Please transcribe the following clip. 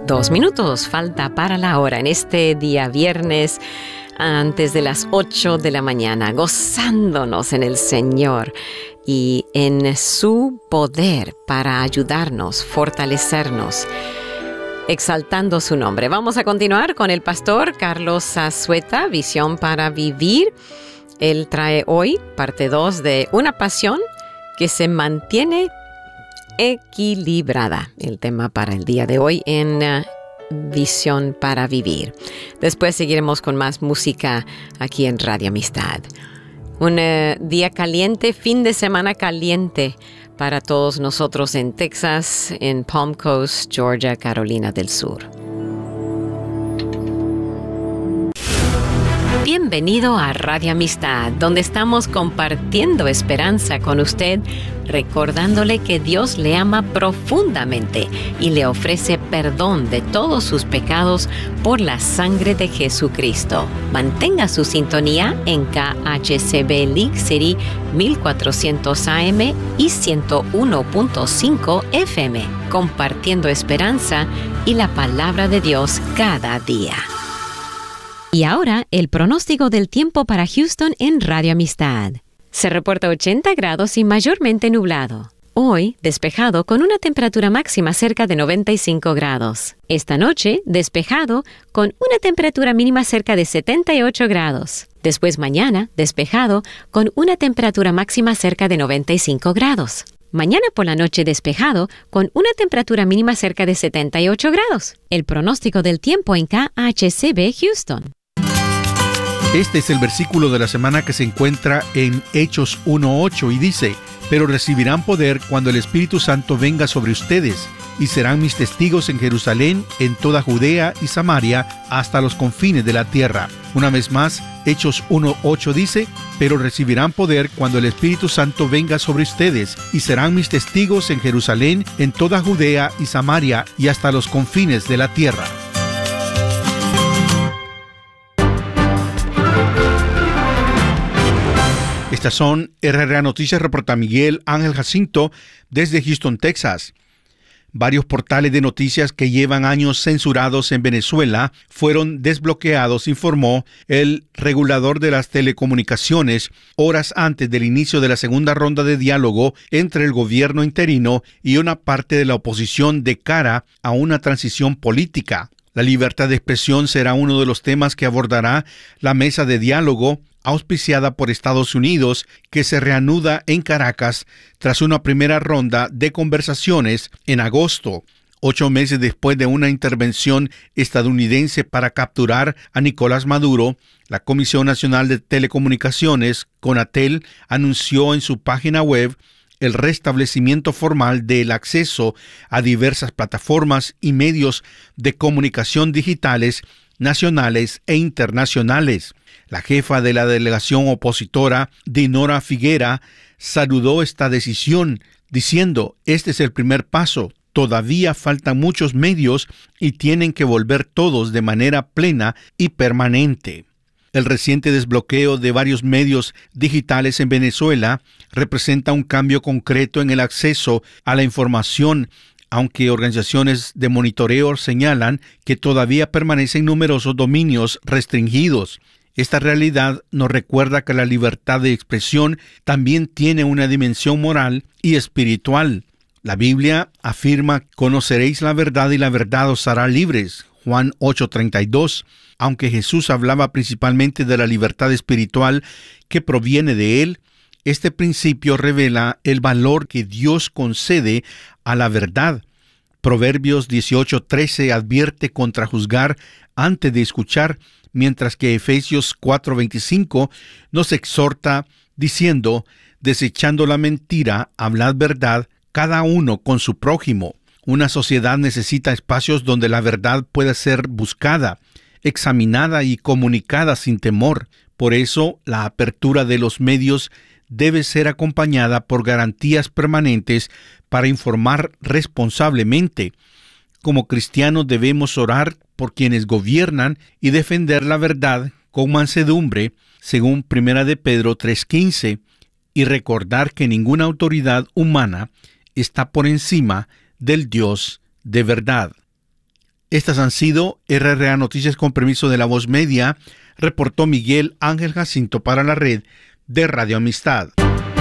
2 minutos falta para la hora en este día viernes antes de las 8 de la mañana, gozándonos en el Señor y en su poder para ayudarnos, fortalecernos, exaltando su nombre. Vamos a continuar con el pastor Carlos Azueta, Visión para Vivir. Él trae hoy parte 2 de Una pasión que se mantiene equilibrada, el tema para el día de hoy en Visión para Vivir. Después seguiremos con más música aquí en Radio Amistad. Un día caliente, fin de semana caliente para todos nosotros en Texas, en Palm Coast, Georgia, Carolina del Sur. Bienvenido a Radio Amistad, donde estamos compartiendo esperanza con usted, recordándole que Dios le ama profundamente y le ofrece perdón de todos sus pecados por la sangre de Jesucristo. Mantenga su sintonía en KHCB League City 1400 AM y 101.5 FM, compartiendo esperanza y la palabra de Dios cada día. Y ahora, el pronóstico del tiempo para Houston en Radio Amistad. Se reporta 80 grados y mayormente nublado. Hoy, despejado con una temperatura máxima cerca de 95 grados. Esta noche, despejado con una temperatura mínima cerca de 78 grados. Después mañana, despejado con una temperatura máxima cerca de 95 grados. Mañana por la noche despejado con una temperatura mínima cerca de 78 grados. El pronóstico del tiempo en KHCB Houston. Este es el versículo de la semana que se encuentra en Hechos 1:8 y dice: «Pero recibirán poder cuando el Espíritu Santo venga sobre ustedes, y serán mis testigos en Jerusalén, en toda Judea y Samaria, hasta los confines de la tierra». Una vez más, Hechos 1:8 dice: «Pero recibirán poder cuando el Espíritu Santo venga sobre ustedes, y serán mis testigos en Jerusalén, en toda Judea y Samaria, y hasta los confines de la tierra». Estas son RRA Noticias, reporta Miguel Ángel Jacinto desde Houston, Texas. Varios portales de noticias que llevan años censurados en Venezuela fueron desbloqueados, informó el regulador de las telecomunicaciones horas antes del inicio de la segunda ronda de diálogo entre el gobierno interino y una parte de la oposición de cara a una transición política. La libertad de expresión será uno de los temas que abordará la mesa de diálogo auspiciada por Estados Unidos, que se reanuda en Caracas tras una primera ronda de conversaciones en agosto, 8 meses después de una intervención estadounidense para capturar a Nicolás Maduro. La Comisión Nacional de Telecomunicaciones, CONATEL, anunció en su página web el restablecimiento formal del acceso a diversas plataformas y medios de comunicación digitales nacionales e internacionales. La jefa de la delegación opositora, Dinora Figuera, saludó esta decisión, diciendo: «Este es el primer paso. Todavía faltan muchos medios y tienen que volver todos de manera plena y permanente». El reciente desbloqueo de varios medios digitales en Venezuela representa un cambio concreto en el acceso a la información, aunque organizaciones de monitoreo señalan que todavía permanecen numerosos dominios restringidos. Esta realidad nos recuerda que la libertad de expresión también tiene una dimensión moral y espiritual. La Biblia afirma: «Conoceréis la verdad y la verdad os hará libres». Juan 8:32. Aunque Jesús hablaba principalmente de la libertad espiritual que proviene de Él, este principio revela el valor que Dios concede a la verdad. Proverbios 18:13 advierte contra juzgar antes de escuchar, mientras que Efesios 4:25 nos exhorta diciendo: «Desechando la mentira, hablad verdad, cada uno con su prójimo». Una sociedad necesita espacios donde la verdad pueda ser buscada, examinada y comunicada sin temor. Por eso, la apertura de los medios debe ser acompañada por garantías permanentes para informar responsablemente. Como cristianos debemos orar por quienes gobiernan y defender la verdad con mansedumbre, según 1 de Pedro 3:15, y recordar que ninguna autoridad humana está por encima del Dios de verdad. Estas han sido RRA Noticias con permiso de La Voz Media, reportó Miguel Ángel Jacinto para la red de Radio Amistad.